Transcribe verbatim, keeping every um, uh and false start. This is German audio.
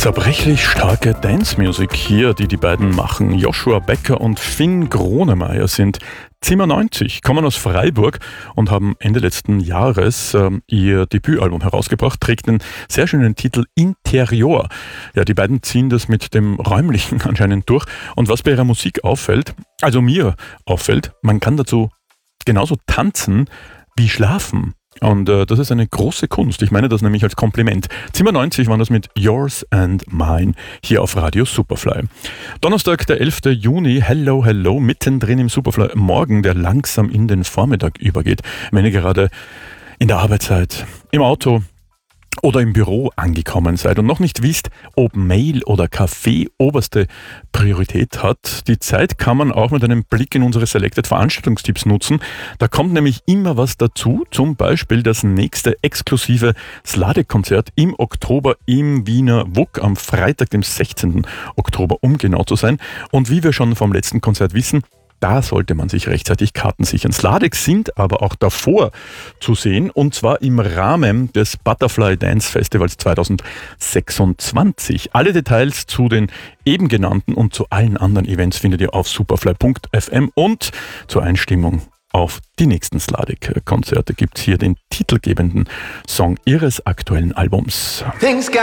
Zerbrechlich starke Dance-Music hier, die die beiden machen. Joshua Becker und Finn Gronemeyer sind Zimmer neunzig, kommen aus Freiburg und haben Ende letzten Jahres äh, ihr Debütalbum herausgebracht, trägt einen sehr schönen Titel Interior. Ja, die beiden ziehen das mit dem Räumlichen anscheinend durch. Und was bei ihrer Musik auffällt, also mir auffällt, man kann dazu genauso tanzen wie schlafen. Und äh, das ist eine große Kunst. Ich meine das nämlich als Kompliment. Zimmer neunzig waren das mit Yours and Mine hier auf Radio Superfly. Donnerstag, der elfter Juni. Hello, hello. Mittendrin im Superfly Morgen, der langsam in den Vormittag übergeht. Wenn ihr gerade in der Arbeitszeit, im Auto oder im Büro angekommen seid und noch nicht wisst, ob Mail oder Kaffee oberste Priorität hat. Die Zeit kann man auch mit einem Blick in unsere Selected Veranstaltungstipps nutzen. Da kommt nämlich immer was dazu, zum Beispiel das nächste exklusive Sladek-Konzert im Oktober im Wiener W U K am Freitag, dem sechzehnten Oktober, um genau zu sein. Und wie wir schon vom letzten Konzert wissen, da sollte man sich rechtzeitig Karten sichern. Sladek sind aber auch davor zu sehen, und zwar im Rahmen des Butterfly Dance Festivals zwanzig sechsundzwanzig. Alle Details zu den eben genannten und zu allen anderen Events findet ihr auf superfly punkt f m, und zur Einstimmung auf die nächsten Sladek-Konzerte gibt es hier den titelgebenden Song ihres aktuellen Albums.